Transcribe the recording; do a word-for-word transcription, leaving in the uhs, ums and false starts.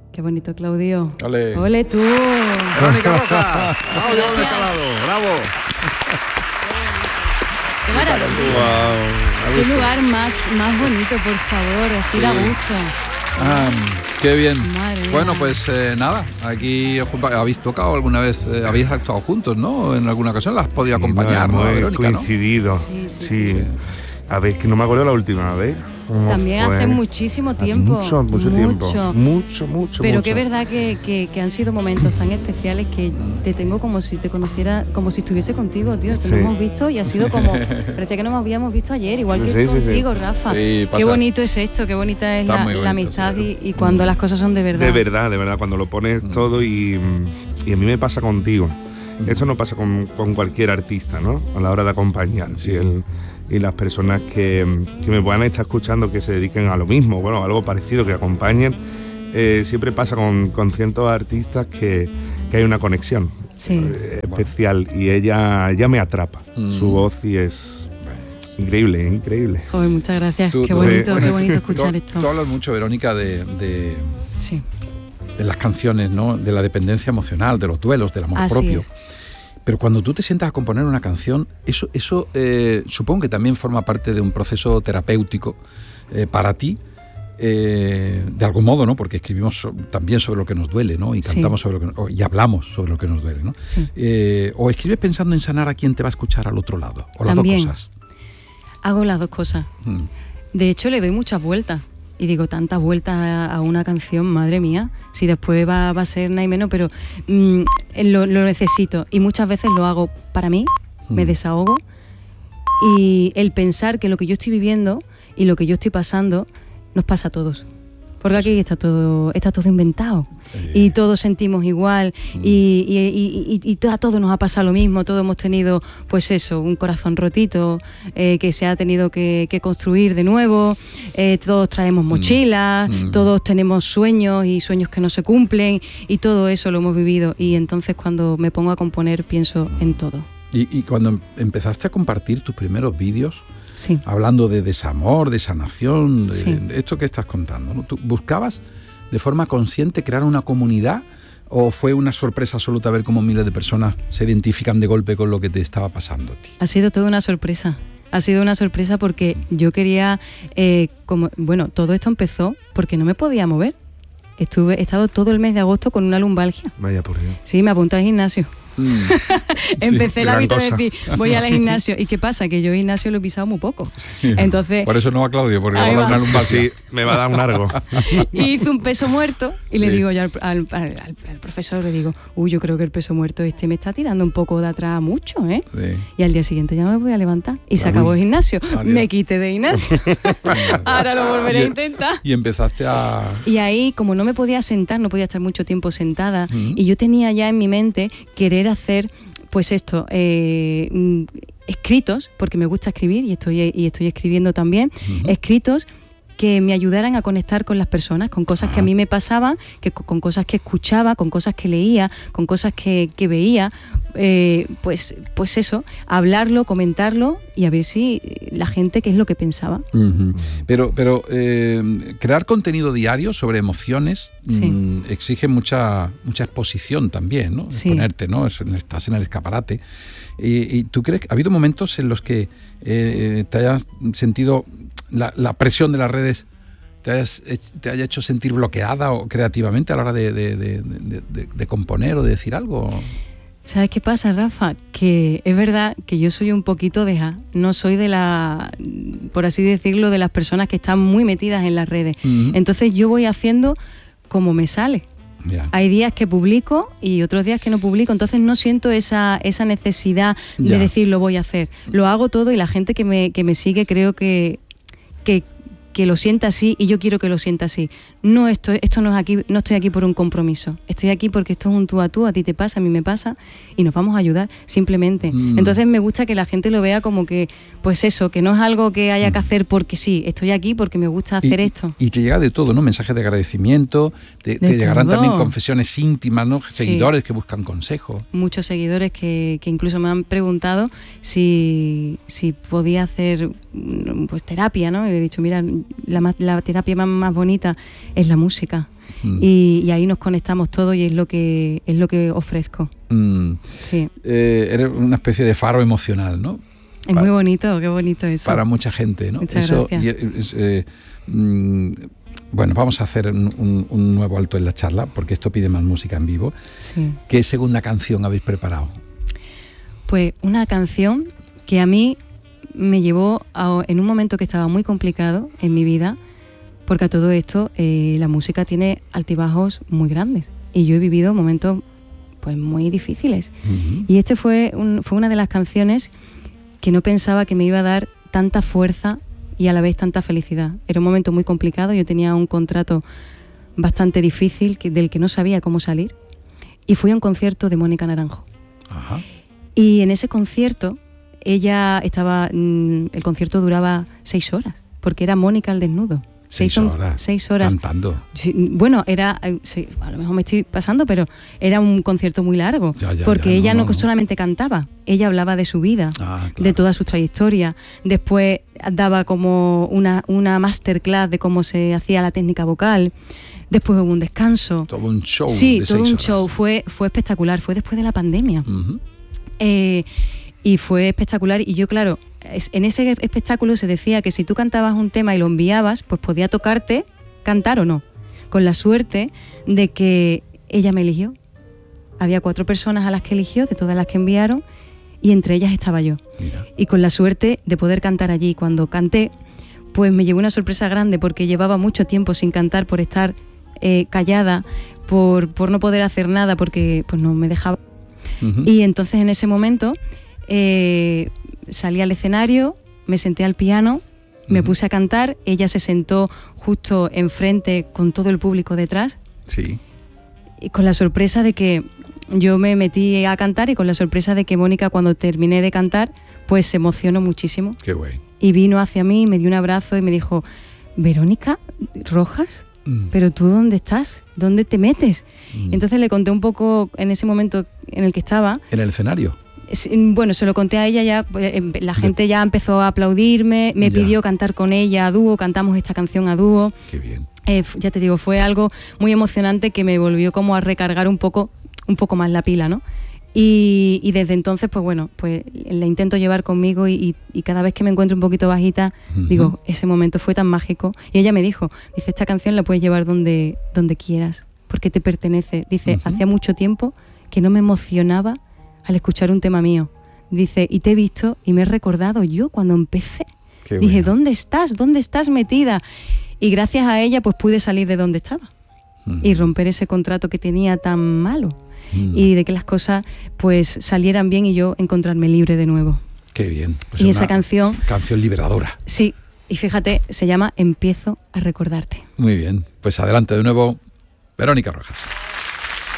Qué bonito, Claudio. Ole. Ole tú. Verónica Roca. Claudio Gómez Calado. Bravo. Qué maravilla. Wow. Qué lugar más, más bonito, por favor. Así Sí. da gusto. Ah, qué bien. Madre mía. Bueno, pues eh, nada, aquí os compa- habéis tocado alguna vez, eh, habéis actuado juntos, ¿no? En alguna ocasión las has podido Sí, acompañar, no, ¿no? hemos Verónica, ¿no? coincidido. Sí, sí, Sí, sí. A ver, que no me acuerdo la última vez. ¿Cómo También fue? hace muchísimo Hace tiempo. Mucho, mucho, tiempo. Mucho. Mucho, mucho, Pero mucho. que es verdad que, que, que han sido momentos tan especiales que te tengo como si te conociera, como si estuviese contigo, tío. Te Sí. lo hemos visto y ha sido como, parecía que nos habíamos visto ayer, igual que Sí, sí, sí. contigo, Rafa. Sí, pasa. Qué bonito es esto, qué bonita es Está la, muy la bonito, amistad sí. y, y cuando las cosas son de verdad. De verdad, de verdad, cuando lo pones todo y, y a mí me pasa contigo. Eso no pasa con, con cualquier artista, ¿no? A la hora de acompañar. Sí, el, y las personas que, que me puedan estar escuchando que se dediquen a lo mismo, bueno, algo parecido, que acompañen, eh, siempre pasa con, con ciertos artistas que, que hay una conexión Sí. eh, especial y ella, ella me atrapa. Mm. Su voz y es increíble, es increíble. Joder, muchas gracias. Tú- qué tú- bonito, sí. qué bonito escuchar tú, esto. Tú hablas mucho, Verónica, de, de, Sí. de las canciones, ¿no? De la dependencia emocional, de los duelos, del amor Así propio. es. Pero cuando tú te sientas a componer una canción, eso, eso eh, supongo que también forma parte de un proceso terapéutico eh, para ti, eh, de algún modo, ¿no? Porque escribimos so- también sobre lo que nos duele, ¿no? Y Sí. cantamos sobre lo que, o- y hablamos sobre lo que nos duele, ¿no? Sí. Eh, o escribes pensando en sanar a quien te va a escuchar al otro lado, o las También. dos cosas. Hago las dos cosas. Mm. De hecho, le doy muchas vueltas. Y digo, tantas vueltas a, a una canción, madre mía, si después va, va a ser nada y menos, pero mm, lo, lo necesito. Y muchas veces lo hago para mí, me Mm. desahogo. Y el pensar que lo que yo estoy viviendo y lo que yo estoy pasando nos pasa a todos. Porque aquí está todo, está todo inventado. Eh. Y todos sentimos igual. Mm. Y, y, y, y, y a todos nos ha pasado lo mismo. Todos hemos tenido, pues eso, un corazón rotito eh, que se ha tenido que, que construir de nuevo. Eh, todos traemos mochilas. Mm. Todos tenemos sueños y sueños que no se cumplen. Y todo eso lo hemos vivido. Y entonces cuando me pongo a componer pienso en todo. Y, y cuando em- empezaste a compartir tus primeros vídeos, Sí. hablando de desamor, de sanación, de, Sí. de esto que estás contando, ¿no? ¿Tú buscabas de forma consciente crear una comunidad o fue una sorpresa absoluta ver cómo miles de personas se identifican de golpe con lo que te estaba pasando a ti? Ha sido toda una sorpresa. Ha sido una sorpresa porque yo quería, eh, como, bueno, todo esto empezó porque no me podía mover. Estuve, he estado todo el mes de agosto con una lumbalgia. Vaya por Dios. Sí, me apunté al gimnasio. Mm. Empecé el gran hábito de cosa. decir, voy al gimnasio. ¿Y qué pasa? Que yo gimnasio lo he pisado muy poco. Sí. Entonces, Por eso no va Claudio, porque Ahí va a dar va. una lumbalgia. Sí, me va a dar un largo. hice un peso muerto y le Sí. digo yo al, al- al- al profesor, le digo, uy, yo creo que el peso muerto este me está tirando un poco de atrás mucho, ¿eh? Sí. Y al día siguiente ya no me podía levantar. Y se Uy. acabó el gimnasio. Adiós. Me quité de gimnasio. Ahora lo volveré a Y- intentar. Y empezaste a... Y ahí, como no me podía sentar, no podía estar mucho tiempo sentada, Ujú. y yo tenía ya en mi mente querer hacer, pues esto, eh, mm, escritos, porque me gusta escribir y estoy, y estoy escribiendo también, Ujú. escritos que me ayudaran a conectar con las personas, con cosas que Ajá. a mí me pasaban, que, co- con cosas que escuchaba, con cosas que leía, con cosas que, que veía, eh, pues, pues eso, hablarlo, comentarlo y a ver si la gente qué es lo que pensaba. Ujú. Pero, pero eh, crear contenido diario sobre emociones Sí. mm, exige mucha mucha exposición también, ¿no? Sí. Exponerte, ¿no? Es- Estás en el escaparate. Y, y tú crees que ha habido momentos en los que eh, te hayas sentido la, la presión de las redes, te, hayas, hech- te haya hecho sentir bloqueada o creativamente a la hora de, de- de- de- de- de componer o de decir algo. ¿Sabes qué pasa, Rafa? Que es verdad que yo soy un poquito deja, no soy de la, por así decirlo, de las personas que están muy metidas en las redes. Ujú. Entonces yo voy haciendo como me sale. Ya. Hay días que publico y otros días que no publico, entonces no siento esa, esa necesidad Ya. de decir lo voy a hacer. Lo hago todo y la gente que me, que me sigue creo que, que, que lo sienta así y yo quiero que lo sienta así. No estoy, esto no es aquí, no estoy aquí por un compromiso. Estoy aquí porque esto es un tú a tú, a ti te pasa, a mí me pasa y nos vamos a ayudar simplemente. Mm. Entonces me gusta que la gente lo vea como que, pues eso, que no es algo que haya que hacer porque sí, estoy aquí porque me gusta hacer y, esto. Y te llega de todo, ¿no? Mensajes de agradecimiento, te, te De llegarán todo. también confesiones íntimas, ¿no? Sí. Seguidores que buscan consejo. Muchos seguidores que, que incluso me han preguntado si, si podía hacer pues terapia, ¿no? Y le he dicho, mira, la, más, la terapia más, más bonita es la música. Mm. Y, y ahí nos conectamos todos y es lo que es lo que ofrezco. Mm. Sí. Eh, eres una especie de faro emocional, ¿no? Es para, muy bonito, qué bonito eso. Para mucha gente, ¿no? Muchas eso, gracias. Y, es, eh, mm, bueno, vamos a hacer un, un, un nuevo alto en la charla, porque esto pide más música en vivo. Sí. ¿Qué segunda canción habéis preparado? Pues una canción que a mí me llevó a, en un momento que estaba muy complicado en mi vida, porque a todo esto eh, la música tiene altibajos muy grandes y yo he vivido momentos pues muy difíciles. Uh-huh. Y este fue, un, fue una de las canciones que no pensaba que me iba a dar tanta fuerza y a la vez tanta felicidad. Era un momento muy complicado, yo tenía un contrato bastante difícil que, del que no sabía cómo salir, y fui a un concierto de Mónica Naranjo. Ajá. Y en ese concierto, ella estaba, mmm, el concierto duraba seis horas, porque era Mónica al desnudo. Seis horas, seis horas cantando. Sí, bueno, era, sí, a lo mejor me estoy pasando, pero era un concierto muy largo, ya, ya, porque ya, ella no, no, no solamente cantaba, ella hablaba de su vida, ah, claro. de toda su trayectoria. Después daba como una, una masterclass de cómo se hacía la técnica vocal. Después hubo un descanso. Todo un show. Sí, de todo seis un horas. show. Fue, fue espectacular. Fue después de la pandemia. Uh-huh. Eh, y fue espectacular. Y yo, claro, en ese espectáculo se decía que si tú cantabas un tema y lo enviabas, pues podía tocarte cantar o no. Con la suerte de que ella me eligió. Había cuatro personas a las que eligió, de todas las que enviaron, y entre ellas estaba yo. Mira. Y con la suerte de poder cantar allí. Cuando canté, pues me llevó una sorpresa grande, porque llevaba mucho tiempo sin cantar por estar eh, callada, por, por no poder hacer nada, porque pues no me dejaba. Uh-huh. Y entonces en ese momento eh, salí al escenario, me senté al piano, uh-huh. me puse a cantar, ella se sentó justo enfrente con todo el público detrás. Sí. Y con la sorpresa de que yo me metí a cantar, y con la sorpresa de que Mónica, cuando terminé de cantar, pues se emocionó muchísimo. Qué guay. Y vino hacia mí, me dio un abrazo y me dijo, Verónica Rojas, mm. ¿pero tú dónde estás? ¿Dónde te metes? Mm. Entonces le conté un poco en ese momento en el que estaba. ¿En el escenario? Bueno, se lo conté a ella, ya la gente ya empezó a aplaudirme, me ya. pidió cantar con ella a dúo, cantamos esta canción a dúo. Qué bien. Eh, ya te digo, fue algo muy emocionante que me volvió como a recargar un poco, un poco más la pila, ¿no? Y, y desde entonces, pues bueno, pues la intento llevar conmigo, y, y, y cada vez que me encuentro un poquito bajita, uh-huh. digo, ese momento fue tan mágico. Y ella me dijo, dice, esta canción la puedes llevar donde, donde quieras, porque te pertenece. Dice, uh-huh. hacía mucho tiempo que no me emocionaba al escuchar un tema mío. Dice, y te he visto y me he recordado yo cuando empecé. Qué Dije, bueno. ¿dónde estás? ¿Dónde estás metida? Y gracias a ella, pues pude salir de donde estaba uh-huh. y romper ese contrato que tenía tan malo. Mm. Y de que las cosas pues salieran bien y yo encontrarme libre de nuevo. Qué bien. Pues y esa canción... Canción liberadora. Sí, y fíjate, se llama Empiezo a recordarte. Muy bien, pues adelante de nuevo, Verónica Rojas.